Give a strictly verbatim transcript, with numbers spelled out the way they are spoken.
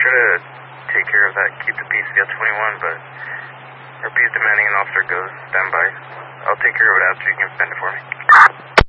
try to take care of that, keep the peace, V L twenty-one, but our peace demanding an officer goes, stand by. I'll take care of it after you can spend it for me.